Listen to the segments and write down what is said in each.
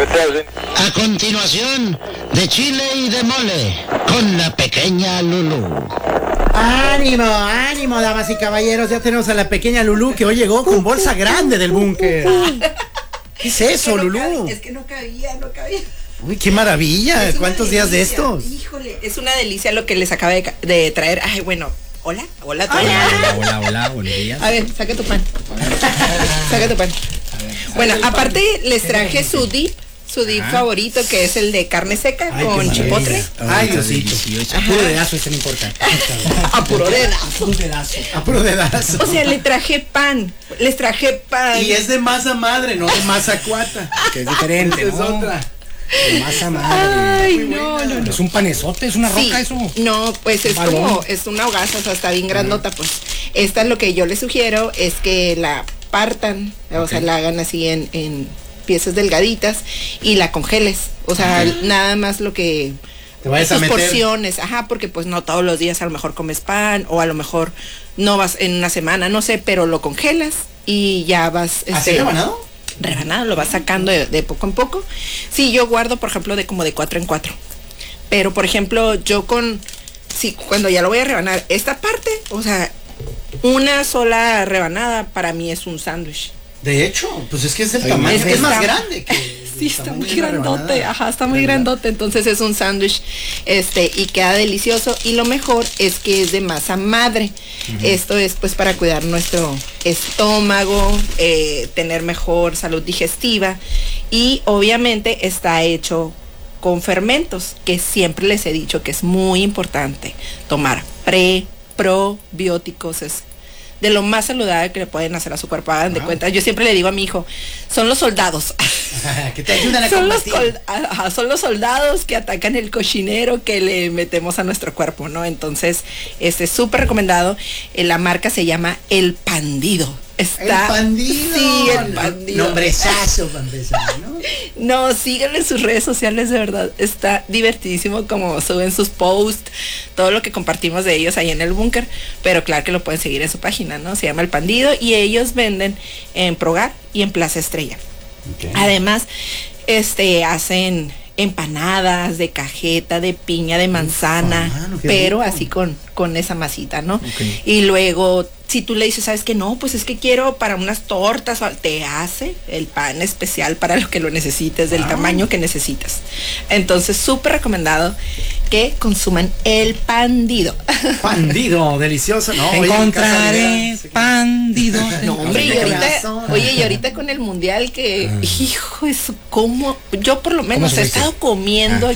hacen? A continuación, de chile y de mole, con la pequeña Lulú. Ánimo, ánimo, damas y caballeros. Ya tenemos a la pequeña Lulú que hoy llegó con bolsa grande del búnker. ¿Qué es eso, Lulú? Es que no cabía. Uy, qué maravilla. ¿Cuántos días de estos? Híjole, es una delicia lo que les acaba de traer. Ay, bueno, hola. Hola, buenos días. A ver, saca tu pan. Saca tu pan. Bueno, aparte les traje su dip favorito, que es el de carne seca con chipotle. Ay, Diosito. A puro dedazo, este no importa. A puro dedazo. A puro dedazo. O sea, les traje pan. Y es de masa madre, no de masa cuata. Que es diferente, Esa es otra. De masa madre. Ay, no. Es un panezote, es una roca eso. No, pues es Balón. como, es una hogaza, o sea, está bien grandota, pues. Esta lo que yo les sugiero es que la partan, o sea, la hagan así en piezas delgaditas y la congeles. O sea, nada más lo que... Te vayas a sus meter. porciones, porque pues no todos los días a lo mejor comes pan, o a lo mejor no vas en una semana, no sé, pero lo congelas y ya vas... ¿Así rebanado? Rebanado, lo vas sacando de poco en poco. Sí, yo guardo, por ejemplo, de como de 4 en 4. Pero, por ejemplo, cuando ya lo voy a rebanar, esta parte, o sea, una sola rebanada para mí es un sándwich. De hecho, pues es que es el tamaño, es más grande que... Sí, está muy grandote, está muy grandote, entonces es un sándwich, y queda delicioso, y lo mejor es que es de masa madre. Esto es pues para cuidar nuestro estómago, tener mejor salud digestiva, y obviamente está hecho con fermentos, que siempre les he dicho que es muy importante tomar probióticos, es de lo más saludable que le pueden hacer a su cuerpo. Hagan de cuenta, yo siempre le digo a mi hijo, son los soldados. Que te ayudan a combatir. Son los soldados que atacan el cochinero que le metemos a nuestro cuerpo, ¿no? Entonces, es súper recomendado. La marca se llama El Pandido. El Pandido. Sí, El Pandido. Nombrezazo para empezar, ¿no? No, síganle en sus redes sociales, de verdad. Está divertidísimo como suben sus posts, todo lo que compartimos de ellos ahí en el búnker. Pero claro que lo pueden seguir en su página, ¿no? Se llama El Pandido y ellos venden en Progar y en Plaza Estrella. Okay. Además, hacen empanadas de cajeta, de piña, de manzana, pero así con esa masita, ¿no? Okay. Y luego, si tú le dices, ¿sabes qué? No, pues es que quiero para unas tortas, te hace el pan especial para lo que lo necesites, del tamaño que necesitas. Entonces, súper recomendado que consuman El Pandido. Pandido, delicioso, ¿no? Encontraré pandido. No, hombre, y ahorita con el mundial que, hijo, eso, como yo por lo menos he estado comiendo y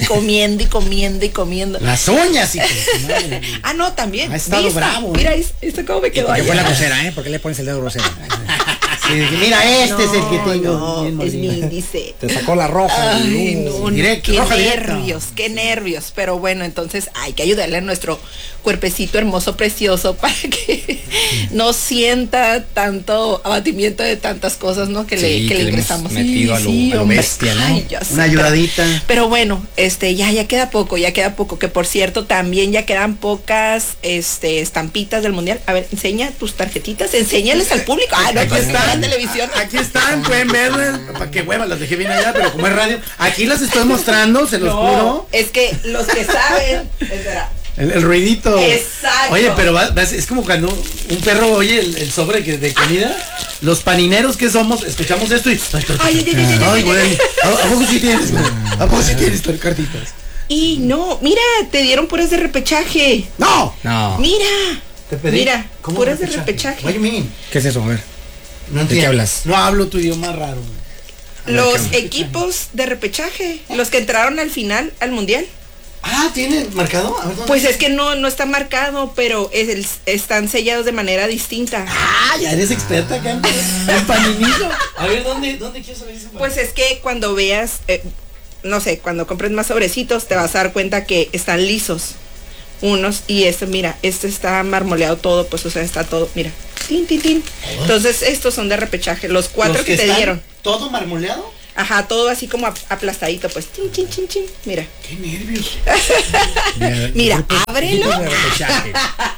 comiendo. Las uñas, hijo. No, también. Ha estado bravo. Mira, esto cómo me quedó ahí. ¿Qué fue la grosera, ¿Por qué le pones el dedo grosero? Sí, mira, es el que tengo. No, es mi índice. Te sacó la roja. Directo, qué nervios. Pero bueno, entonces hay que ayudarle a nuestro cuerpecito hermoso, precioso, para que no sienta tanto abatimiento de tantas cosas, ¿no? Que le ingresamos. Metido a lo bestia, ¿no? Ay, una ayudadita. Pero bueno, ya queda poco. Que por cierto, también ya quedan pocas estampitas del mundial. A ver, enseña tus tarjetitas, enséñales al público. No, aquí está la televisión. Aquí están, pueden verlas. Para que hueva, las dejé bien allá, pero como es radio, aquí las estoy mostrando, se los juro. Es que los que saben, espera. El ruidito. Exacto. Oye, pero es como cuando un perro oye el sobre de comida. Los panineros que somos, escuchamos esto y... Ay, güey. ¿A poco sí tienes, güey? ¿A poco sí tienes cartitas? Y no, mira, te dieron puras de repechaje. ¡No! Mira. Te pedí. Mira, puras de repechaje. Oye, ¿qué es eso? A ver. No ¿De qué hablas? No hablo tu idioma raro. Los equipos de repechaje, los que entraron al final, al mundial. ¿Tienen marcado? A ver, pues es que no está marcado, pero están sellados de manera distinta. Ya eres experta acá en paninillo. A ver, ¿dónde quieres saber eso? Pues es que cuando veas, no sé, cuando compres más sobrecitos, te vas a dar cuenta que están lisos unos, y mira, está marmoleado todo, pues, o sea, está todo, mira, tin. Entonces, estos son de repechaje, los 4 que te dieron. ¿Todo marmoleado? Ajá, todo así como aplastadito, pues, chin, mira. ¡Qué nervios! Mira, ábrelo.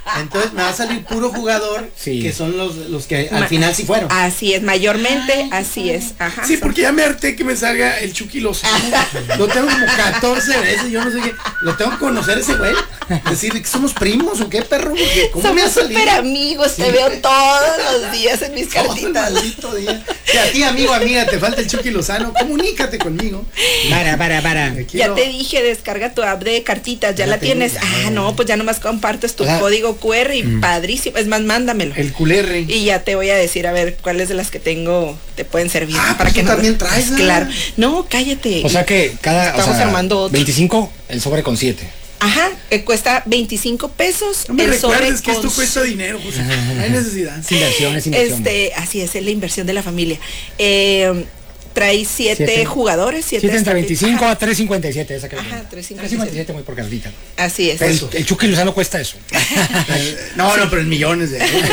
Entonces me va a salir puro jugador, Sí. que son los que al final sí fueron. Así es, mayormente, así es. Ajá. Sí, porque ya me harté que me salga el Chucky Lozano. Lo tengo como 14 veces, yo no sé qué. Lo tengo que conocer ese güey. Decirle que somos primos o qué, perro, porque ¿cómo me ha Somos salido? súper amigos, te veo todos los días en mis Todo el cartitas. maldito día. Si a ti, amigo, amiga, te falta el Chucky Lozano, comunícate conmigo. Para. Me Ya quiero- te dije, descarga tu app de cartitas, ya Ya la tengo, tienes. ya. No, pues ya nomás compartes tu O sea, código QR y padrísimo. Es más, mándamelo. El culerre. Y ya te voy a decir a ver cuáles de las que tengo te pueden servir. Ah, pues tú no- también traes, ¿no? Claro. No, cállate. O sea que Estamos armando otro. 25 el sobre con 7. Ajá, cuesta 25 pesos. No me el sobre recuerdes que con esto cuesta dinero, José. No hay necesidad. Es inversión, es inversión. Así es la inversión de la familia. Trae 7 Siete. jugadores, 7 7 entre 25 a 3.57, esa que Ajá, 3.57 muy por cartita. Así es. Pesos. El Chucky Lozano cuesta eso. No, pero en millones de euros.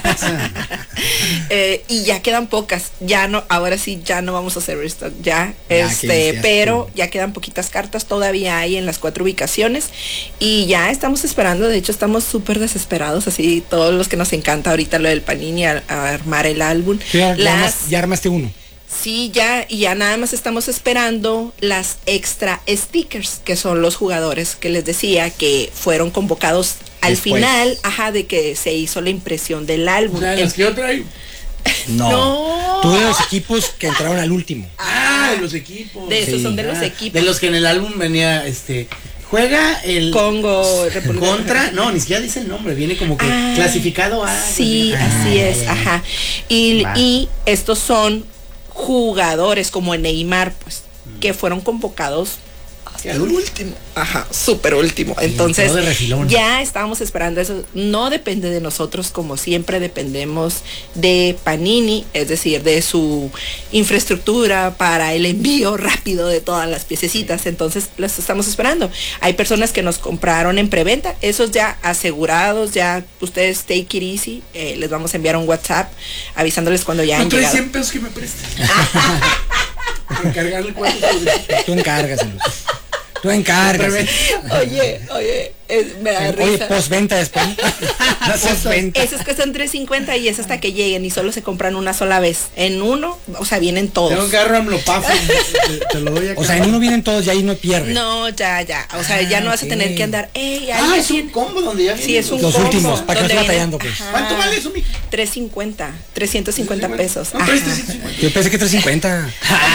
Y ya quedan pocas, ya no, ahora sí ya no vamos a hacer restock, ya, Ya, que iniciaste. pero ya quedan poquitas cartas, todavía hay en las 4 ubicaciones y ya estamos esperando, de hecho estamos súper desesperados, así todos los que nos encanta ahorita lo del Panini a armar el álbum. Ya armaste uno. Sí, ya, y ya nada más estamos esperando las extra stickers, que son los jugadores que les decía que fueron convocados al Después. final, de que se hizo la impresión del O álbum. sea, las que yo traigo. No. Tú de los equipos que entraron al último. Ah, de los equipos. De esos Sí. son de los Ah, equipos. de los que en el álbum venía, juega el Congo, República contra, no, ni siquiera dice el nombre, viene como que Ah, clasificado a. Sí, así es, ajá. Y estos son jugadores como Neymar, pues, que fueron convocados hasta el último. Ajá, súper último. Entonces, todo de refilón. ya estábamos esperando eso. No depende de nosotros, como siempre dependemos de Panini, es decir, de su infraestructura para el envío rápido de todas las piececitas. Entonces, las estamos esperando. Hay personas que nos compraron en preventa, esos ya asegurados, ya ustedes take it easy. Les vamos a enviar un WhatsApp avisándoles cuando ya No han traes llegado. 100 pesos que me prestes. Para cargarle 4 sobres. Tú encárgaselos. Tú encárgaselos. Oye, me da Oye, risa. postventa después. Postventa. Esos cuestan $3.50 y es hasta que lleguen y solo se compran una sola vez. En uno, o sea, vienen Tengo todos. que agarrar Amlopafo, te lo doy acá. O sea, en uno vienen todos y ahí no pierde. No, ya. O sea, ya no vas a ok. tener que andar. Ey, ahí Ah, ya es un tiene- combo donde ya Sí, vienen es un Los combo últimos, para que donde no esté vienen- batallando, pues. Ajá. ¿Cuánto vale eso, mija? 350 pesos. No, Ajá. traes 350. Yo pensé que 350.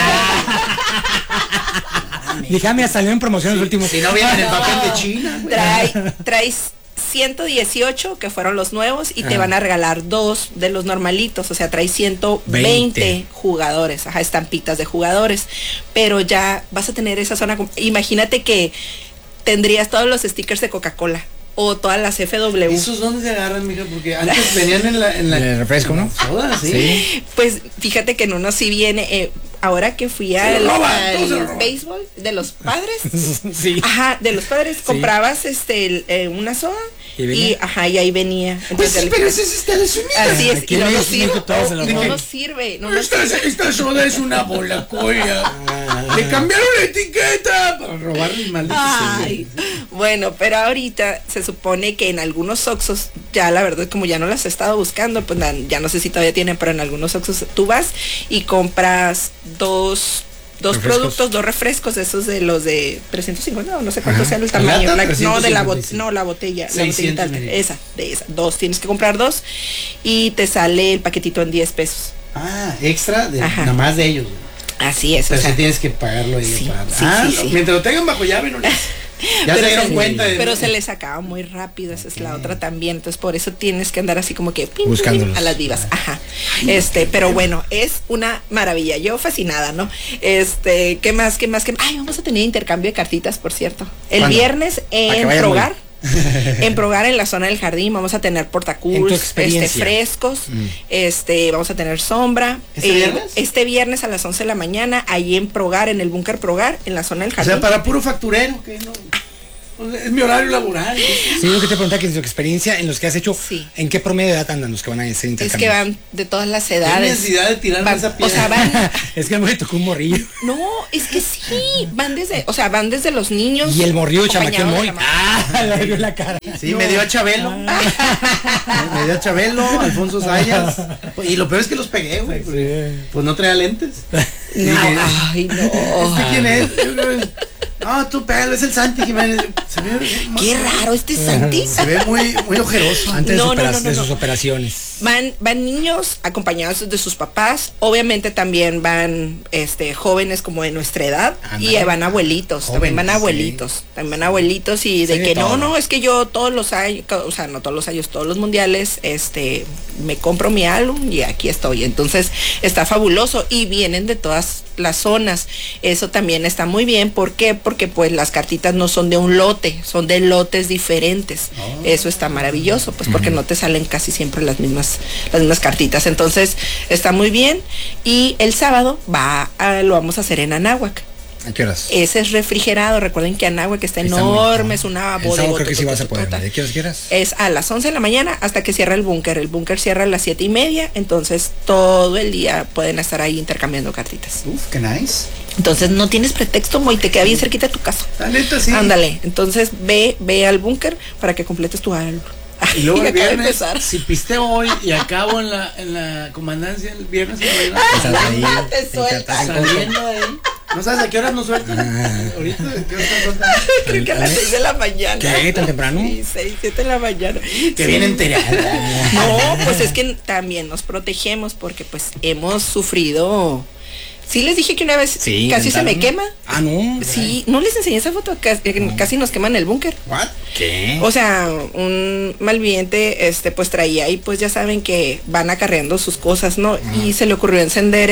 Dije, mira, salió en promoción los últimos. Si no vienen en papel de China, güey. Traes 118 que fueron los nuevos y te van a regalar 2 de los normalitos, o sea, traes 120 20. jugadores, estampitas de jugadores, pero ya vas a tener esa zona, imagínate que tendrías todos los stickers de Coca-Cola o todas las FW. ¿Esos dónde se agarran, mija? Porque antes venían en la... En el refresco, ¿no? Soda, sí. Sí. Pues fíjate que en uno sí viene, ahora que fui Se al, lo roban, al todos se lo roban. béisbol de los padres, Sí. de los padres, comprabas una soda ¿Y venía? y ahí venía. Pues Entonces, sí, pero ese es Estados Unidos. así es, Aquí y en no nos México sirve, todos se lo no roban. nos sirve, no nos Esta soda es una bola cola. Le cambiaron la etiqueta para Robar el maldito. Ay, bueno, pero ahorita se supone que en algunos Oxxos, ya la verdad como ya no las he estado buscando, pues ya no sé si todavía tienen, pero en algunos Oxxos tú vas y compras dos Refrescos. productos, 2 refrescos, esos de los de 350 o no sé cuánto sea el tamaño. ¿Lata? No, de la 355. la botella, la 600 botellita, mililitros. de esa, 2, tienes que comprar 2 y te sale el paquetito en 10 pesos. Ah, extra, Ajá. nada más de ellos, güey. Así es, Pero o sea, sí tienes que pagarlo ahí. Sí, sí. Mientras lo tengan bajo llave, no les... Ya se dieron cuenta de... pero se les acaba muy rápido, esa es la otra también, entonces por eso tienes que andar así como que pim, Buscándolos. pim, a las vivas, pero bueno, es una maravilla, yo fascinada, ¿no? ¿Qué más? Ay, vamos a tener intercambio de cartitas, por cierto, el ¿Cuándo? viernes Para que en vayan Progar. En Progar, en la zona del jardín, vamos a tener En tu portacools, experiencia. frescos, vamos a tener sombra. ¿Este viernes? Este viernes a las 11 de la mañana, ahí en Progar, en el búnker Progar, en la zona del O jardín. sea, para puro facturero, que no... Es mi horario laboral. Sí, lo que te pregunta que en tu experiencia, en los que has hecho, Sí. ¿en qué promedio de edad andan los que van a hacer Es intercambio? que van de todas las ¿Qué edades. necesidad de tirarme Van- esa o piedra? sea, van. Es que me tocó un morrillo. No, es que sí, van desde los niños. Y el morrillo chamaqueó acompañados de muy. la mamá. Ah, le dio la cara. Sí, me dio a Chabelo. Me dio a Chabelo, Alfonso Sayas. Y lo peor es que los pegué, güey. Pues no traía lentes. Y No, dije, ay, no. ¿quién es? No, tú pégalo, es el Santi Jiménez. Se ve, Qué raro este Santi. se ve muy ojeroso. Antes No, de no. sus operaciones. Van niños acompañados de sus papás, obviamente también van jóvenes como de nuestra edad. Ándale. Y van abuelitos, también van abuelitos, también van abuelitos y de Sí, de que todo. no, es que yo todos los años, o sea, no todos los años, todos los mundiales, me compro mi álbum y aquí estoy. Entonces está fabuloso y vienen de todas las zonas. Eso también está muy bien. ¿Por qué? Porque pues las cartitas no son de un lote, son de lotes diferentes. Eso está maravilloso, pues porque no te salen casi siempre las mismas cartitas. Entonces está muy bien. Y el sábado lo vamos a hacer en Anáhuac. ¿A qué horas? Ese es refrigerado. Recuerden que Anáhuac está Está enorme, muy- es una El bodega. sábado creo que sí vas a poder. ¿De qué horas quieras? Es a las 11 de la mañana hasta que cierra el búnker. El búnker cierra a las 7:30, entonces todo el día pueden estar ahí intercambiando cartitas. Uf, qué nice. Entonces no tienes pretexto, Moy, te queda bien cerquita de tu casa. La neta, sí. Ándale, entonces ve al búnker para que completes tu álbum. Y luego el Acaba de viernes, empezar. si pisteo hoy y acabo en la comandancia el viernes, Estás ahí. Te sueltas. saliendo de ahí. ¿No sabes a qué horas nos sueltan? Ahorita, ¿a qué hora están soltando? Creo que a las 6 de la mañana. ¿Qué? ¿Tan temprano? Sí, 6, 7 de la mañana. Que Sí. viene enterada. No, pues es que también nos protegemos porque pues hemos sufrido. Sí les dije que una vez Sí, casi se me intentaron. quema. Ah, no. Sí, no les enseñé esa foto, casi nos queman el búnker. ¿What? ¿Qué? O sea, un malviviente, pues traía y pues ya saben que van acarreando sus cosas, ¿no? Y se le ocurrió encender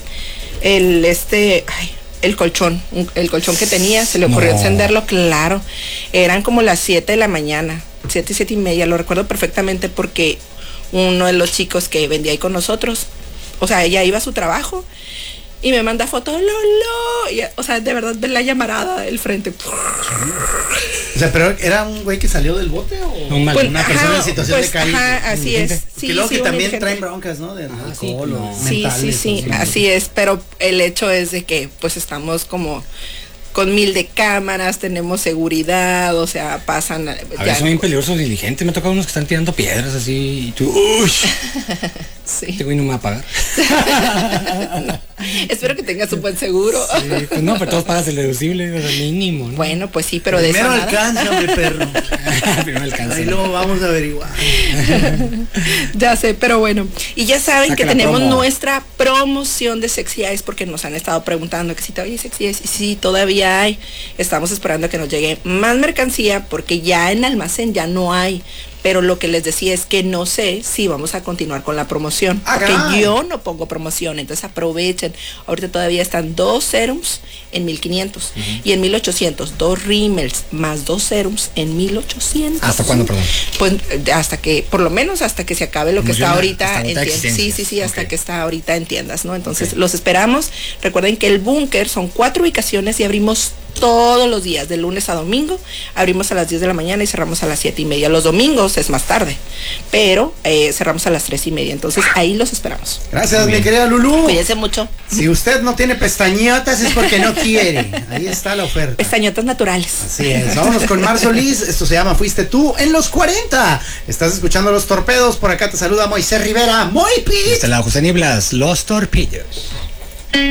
el colchón, el colchón que tenía, se le ocurrió No. encenderlo, claro. Eran como las 7 de la mañana, 7:30, lo recuerdo perfectamente porque uno de los chicos que vendía ahí con nosotros, o sea, ella iba a su trabajo y me manda fotos, Lolo, y, o sea, de verdad ver la llamarada del frente. O sea, pero ¿era un güey que salió del bote o Un Pues, una ajá, persona en situación pues, de calle? ajá, así es. Que Sí, luego sí, que una también indigente. traen broncas, ¿no? De alcohol o Sí, mentales. sí, o así es, pero el hecho es de que pues estamos como con 1000 de cámaras, tenemos seguridad, o sea, pasan A veces son bien peligrosos los dirigentes. Me ha tocado unos que están tirando piedras así y tú, uy, sí. este güey no me va a pagar. Espero que tengas un buen seguro. Sí, pues no, pero todos pagas el deducible, o sea, mínimo, ¿no? Bueno, pues sí, pero de eso Primero nada. alcanza, hombre, perro. Primero alcanza. Ahí luego vamos a averiguar. Ya sé, pero bueno. Y ya saben Saca que la tenemos promo. nuestra promoción de Sexy Eyes porque nos han estado preguntando que si todavía hay Sexy Eyes. Y sí, todavía hay. Estamos esperando que nos llegue más mercancía porque ya en almacén ya no hay. Pero lo que les decía es que no sé si vamos a continuar con la promoción. Ah, Porque caray. yo no pongo promoción, entonces aprovechen. Ahorita todavía están 2 serums en 1500 y en 1800, 2 rímels más 2 serums en 1800. ¿Hasta cuándo, perdón? Pues hasta que, por lo menos hasta que se acabe lo que está Emociona, ahorita hasta en agotar tiendas. Sí, existencias. sí, hasta Ok. que está ahorita en tiendas, ¿no? Entonces Ok. los esperamos. Recuerden que el búnker son 4 ubicaciones y abrimos todos los días, de lunes a domingo. Abrimos a las 10 de la mañana y cerramos a las 7:30. Los domingos es más tarde, pero cerramos a las 3:30. Entonces ahí los esperamos. Gracias, mi querida Lulú. Cuídense mucho. Si usted no tiene pestañotas es porque no quiere. Ahí está la oferta. Pestañotas naturales. Así es, vámonos con Mar Solís. Esto se llama Fuiste tú en los 40. Estás escuchando Los Torpedos. Por acá te saluda Moisés Rivera. Muy De este lado, José Nieblas, los torpillos.